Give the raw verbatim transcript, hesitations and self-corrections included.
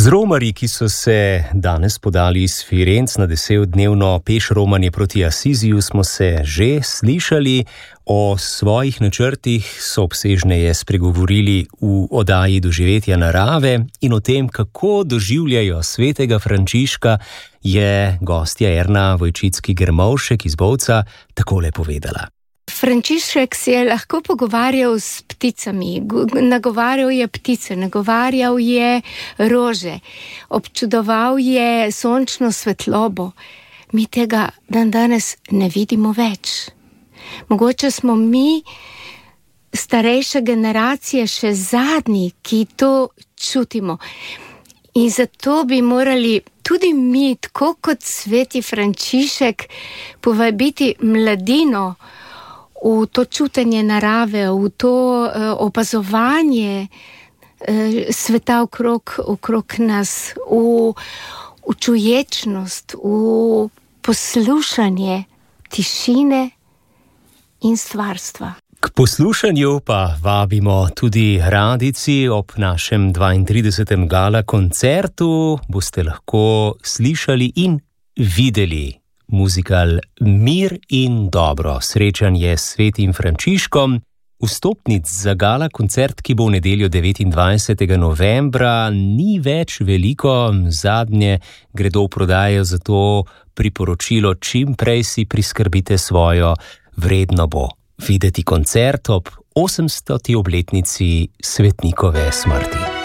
Z romarji, ki so se danes podali iz Firenc na desetdnevno pešromanje proti Asiziju, smo se že slišali. O svojih načrtih so obsežneje spregovorili v oddaji Doživetja narave in o tem, kako doživljajo svetega Frančiška, je gostja Erna Vojčicki-Grmovšek iz Bovca takole povedala. Frančišek se je lahko pogovarjal s pticami, nagovarjal je ptice, nagovarjal je rože, občudoval je sončno svetlobo. Mi tega dan danes ne vidimo več. Mogoče smo mi, starejša generacija, še zadnji, ki to čutimo. In zato bi morali tudi mi, tako kot sveti Frančišek, povabiti mladino v to čutenje narave, v to opazovanje sveta okrog, okrog nas, v, v čuječnost, v poslušanje tišine in stvarstva. K poslušanju pa vabimo tudi radijci. Ob našem dvaintridesetem gala koncertu boste lahko slišali in videli muzikal Mir in dobro, srečanje s svetim Frančiškom. Vstopnic za gala koncert, ki bo v nedeljo devetindvajsetega novembra, ni več veliko, zadnje gredo v prodajo, zato priporočilo čim prej si priskrbite svojo. Vredno bo videti koncert ob osemstoti obletnici svetnikove smrti.